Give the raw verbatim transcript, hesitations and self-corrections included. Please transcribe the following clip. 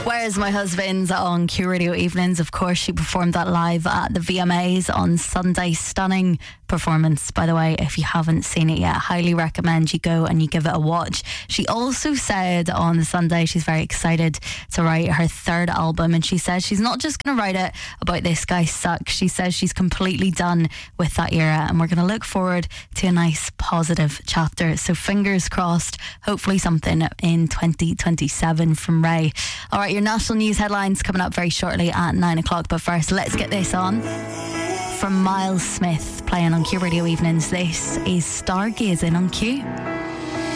Where's My Husband on Q Radio Evenings. Of course, she performed that live at the V M As on Sunday. Stunning performance, by the way. If you haven't seen it yet, highly recommend you go and you give it a watch. She also said on the Sunday she's very excited to write her third album, and she says she's not just going to write it about This Guy Sucks. She says she's completely done with that era, and we're going to look forward to a nice positive chapter. So fingers crossed, hopefully something in twenty twenty-seven from Ray. Alright, your national news headlines coming up very shortly at nine o'clock, but first let's get this on from Miles Smith, playing on Q Radio Evenings. This is Stargazing on Q.